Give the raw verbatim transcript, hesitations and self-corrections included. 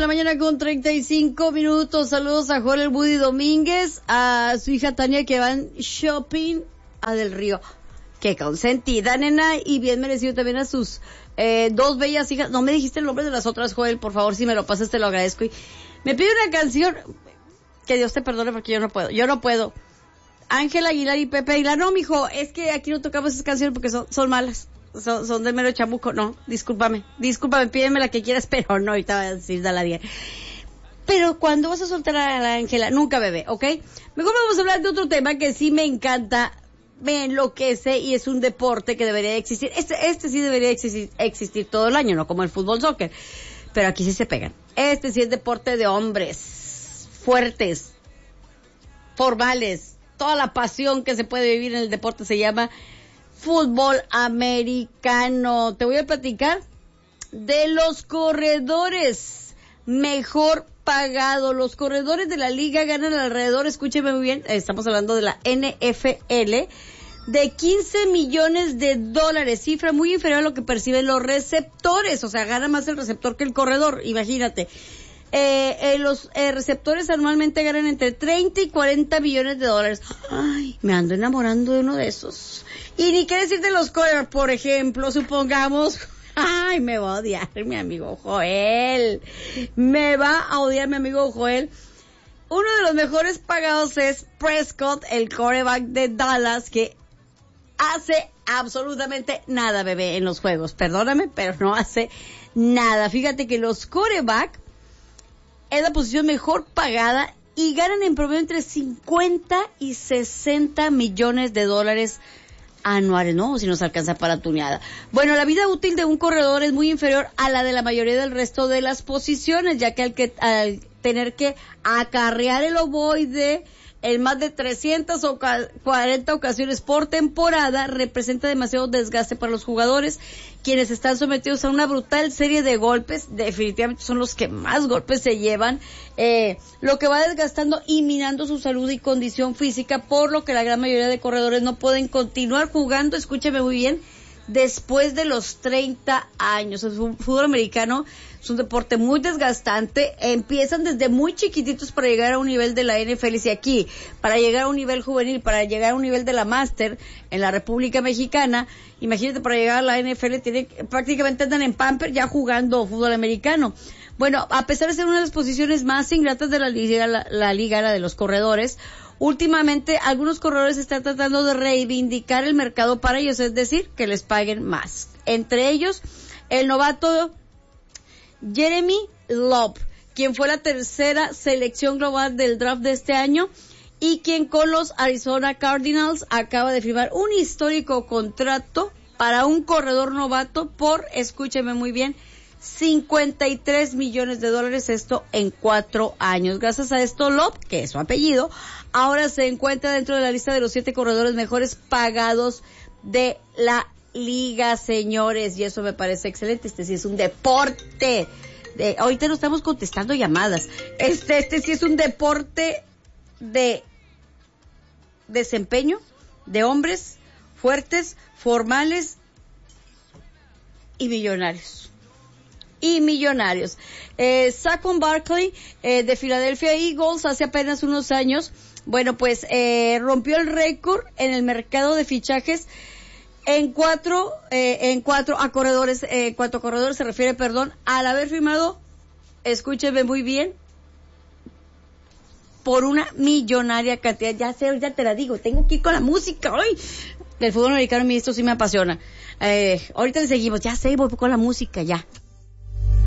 la mañana con treinta y cinco minutos. Saludos a Joel Woody Domínguez, a su hija Tania que van shopping a Del Río. Qué consentida, nena, y bien merecido también a sus eh, dos bellas hijas. No me dijiste el nombre de las otras, Joel, por favor, si me lo pasas te lo agradezco. Y me pide una canción, que Dios te perdone porque yo no puedo, yo no puedo. Ángel Aguilar y Pepe Aguilar, no, mijo, es que aquí no tocamos esas canciones porque son, son malas. Son, son del mero chamuco, no, discúlpame, discúlpame, pídeme la que quieras, pero no, ahorita voy a decir dale a diez. Pero cuando vas a soltar a la Ángela, nunca bebé, ¿ok? Mejor vamos a hablar de otro tema que sí me encanta, me enloquece y es un deporte que debería existir. Este, este sí debería existir, existir todo el año, no como el fútbol soccer, pero aquí sí se pegan. Este sí es deporte de hombres, fuertes, formales, toda la pasión que se puede vivir en el deporte se llama fútbol americano. Te voy a platicar de los corredores mejor pagados. Los corredores de la liga ganan alrededor, escúcheme muy bien, estamos hablando de la N F L, de quince millones de dólares, cifra muy inferior a lo que perciben los receptores, o sea, gana más el receptor que el corredor, imagínate. Eh, eh, los eh, receptores anualmente ganan entre treinta y cuarenta millones de dólares. Ay, me ando enamorando de uno de esos. Y ni qué decir de los corredores, por ejemplo, supongamos, ay, me va a odiar mi amigo Joel, me va a odiar mi amigo Joel. Uno de los mejores pagados es Prescott, el quarterback de Dallas, que hace absolutamente nada, bebé, en los juegos. Perdóname, pero no hace nada. Fíjate que los quarterback es la posición mejor pagada y ganan en promedio entre cincuenta y sesenta millones de dólares anuales, ¿no? Si nos alcanza para tuneada. Bueno, la vida útil de un corredor es muy inferior a la de la mayoría del resto de las posiciones, ya que al, que, al tener que acarrear el ovoide en más de trescientas cuarenta ocasiones por temporada representa demasiado desgaste para los jugadores, quienes están sometidos a una brutal serie de golpes. Definitivamente son los que más golpes se llevan, eh, lo que va desgastando y minando su salud y condición física, por lo que la gran mayoría de corredores no pueden continuar jugando, escúcheme muy bien, después de los treinta años. El fútbol americano es un deporte muy desgastante, empiezan desde muy chiquititos para llegar a un nivel de la N F L, y aquí, para llegar a un nivel juvenil, para llegar a un nivel de la máster en la República Mexicana, imagínate, para llegar a la N F L, tiene, prácticamente andan en pamper ya jugando fútbol americano. Bueno, a pesar de ser una de las posiciones más ingratas de la liga, la, la liga, la de los corredores, últimamente algunos corredores están tratando de reivindicar el mercado para ellos, es decir, que les paguen más. Entre ellos, el novato Jeremy Love, quien fue la tercera selección global del draft de este año y quien con los Arizona Cardinals acaba de firmar un histórico contrato para un corredor novato por, escúcheme muy bien, cincuenta y tres millones de dólares, esto en cuatro años. Gracias a esto, Love, que es su apellido, ahora se encuentra dentro de la lista de los siete corredores mejores pagados de la liga, señores, y eso me parece excelente. Este sí es un deporte. De, ahorita no estamos contestando llamadas. Este, este sí es un deporte de desempeño, de hombres fuertes, formales y millonarios. Y millonarios. Eh, Saquon Barkley, eh, de Philadelphia Eagles, hace apenas unos años, bueno, pues, eh, rompió el récord en el mercado de fichajes en cuatro, eh, en cuatro a corredores, eh, cuatro corredores se refiere, perdón, al haber firmado, escúcheme muy bien, por una millonaria cantidad. Ya sé, ya te la digo, tengo que ir con la música hoy. El fútbol americano, a mí esto sí me apasiona. Eh, ahorita le seguimos, ya sé, voy con la música, ya.